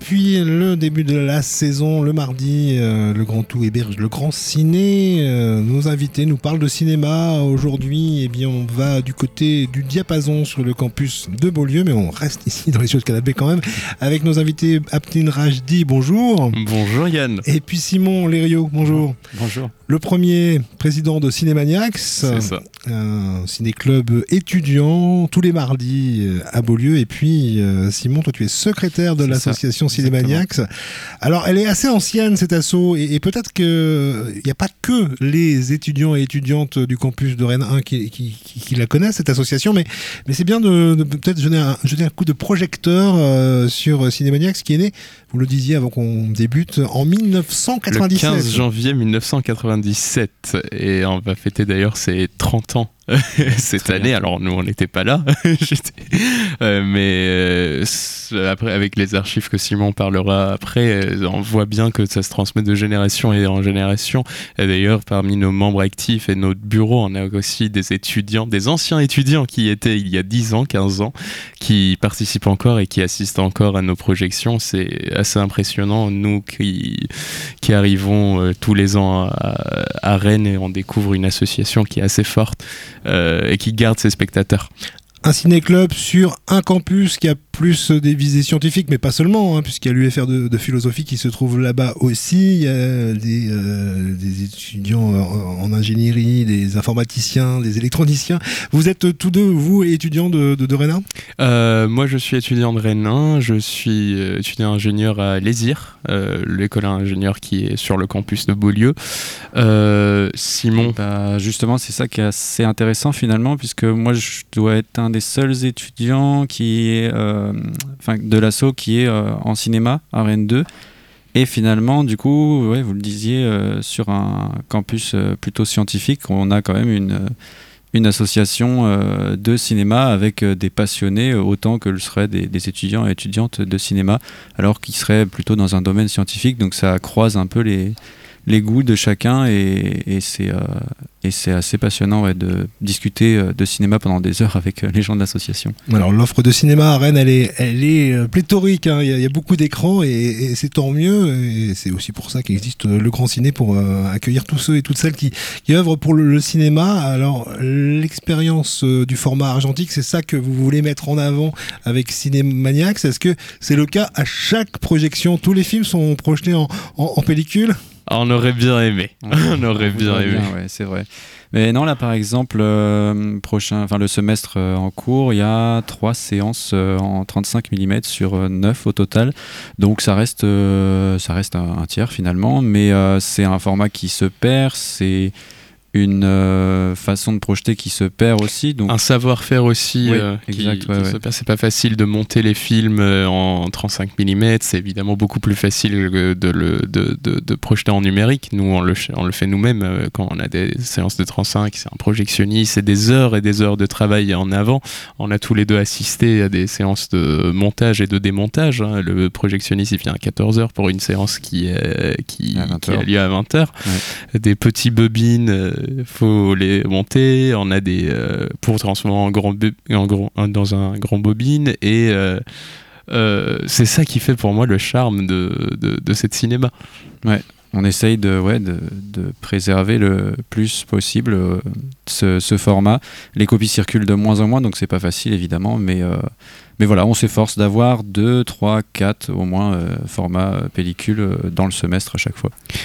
depuis le début de la saison, le mardi, le Grand Tout héberge le Grand Ciné. Nos invités nous parlent de cinéma. Aujourd'hui, eh bien, on va du côté du Diapason sur le campus de Beaulieu, mais on reste ici dans les studios de Canal B quand même, avec nos invités Aptine Rajdi, bonjour. Bonjour Yann. Et puis Simon Lériot, bonjour. Bonjour. Le premier président de Cinémaniacs, C'est ça. Un ciné-club étudiant tous les mardis à Beaulieu. Et puis Simon, toi tu es secrétaire de l'association Cinémaniacs. Alors elle est assez ancienne cette asso et peut-être qu'il n'y a pas que les étudiants et étudiantes du campus de Rennes 1 qui la connaissent cette association, mais c'est bien de peut-être jeter un coup de projecteur sur Cinémaniacs qui est né, vous le disiez avant qu'on débute, en 1997. Le 15 janvier 1997 et on va fêter d'ailleurs ses 30 ans cette Très année. bien. Alors nous on n'était pas là, mais après avec les archives que Simon parlera après, on voit bien que ça se transmet de génération en génération. Et d'ailleurs parmi nos membres actifs et notre bureau, on a aussi des étudiants, des anciens étudiants qui étaient il y a 10 ans, 15 ans, qui participent encore et qui assistent encore à nos projections. C'est assez impressionnant, nous qui arrivons tous les ans à Rennes, et on découvre une association qui est assez forte et qui garde ses spectateurs. Un ciné-club sur un campus qui a plus des visées scientifiques, mais pas seulement, puisqu'il y a l'UFR de philosophie qui se trouve là-bas aussi. Il y a des étudiants en ingénierie, des informaticiens, des électroniciens. Vous êtes tous deux, vous, étudiants de Rennes 1 ? Moi, je suis étudiant de Rennes 1. Je suis étudiant ingénieur à l'ESIR, l'école d'ingénieur qui est sur le campus de Beaulieu. Simon. Justement, c'est ça qui est assez intéressant finalement, puisque moi, je dois être un des seuls étudiants qui est, de l'asso qui est en cinéma à Rennes 2. Et finalement, du coup, ouais, vous le disiez, sur un campus plutôt scientifique, on a quand même une association de cinéma avec des passionnés autant que le seraient des étudiants et étudiantes de cinéma, alors qu'ils seraient plutôt dans un domaine scientifique. Donc ça croise un peu les goûts de chacun et c'est assez passionnant de discuter de cinéma pendant des heures avec les gens de l'association. Alors l'offre de cinéma à Rennes, elle est pléthorique. Il y a beaucoup d'écrans et c'est tant mieux. Et c'est aussi pour ça qu'existe le Grand Ciné pour accueillir tous ceux et toutes celles qui œuvrent pour le cinéma. Alors l'expérience du format argentique, c'est ça que vous voulez mettre en avant avec Cinémaniacs. Est-ce que c'est le cas à chaque projection ? Tous les films sont projetés en pellicule ? On aurait bien aimé. On aurait bien aimé. Ouais, c'est vrai. Mais non, là par exemple, le semestre en cours, il y a 3 séances en 35 mm sur 9 au total. Donc ça reste un tiers finalement, mais c'est un format qui se perd, c'est une façon de projeter qui se perd aussi. Donc... Un savoir-faire aussi qui se perd. C'est pas facile de monter les films en 35 mm, c'est évidemment beaucoup plus facile de projeter en numérique. Nous, on le fait nous-mêmes quand on a des séances de 35, c'est un projectionniste, c'est des heures et des heures de travail en avant. On a tous les deux assisté à des séances de montage et de démontage. Le projectionniste, il vient à 14h pour une séance qui a lieu à 20h. Ouais. Des petits bobines, faut les monter, on a des pour transformer dans un grand bobine et c'est ça qui fait pour moi le charme de cette cinéma. Ouais, on essaye de préserver le plus possible ce format. Les copies circulent de moins en moins, donc c'est pas facile évidemment, mais voilà, on s'efforce d'avoir 2, 3, 4 au moins formats pellicules dans le semestre à chaque fois.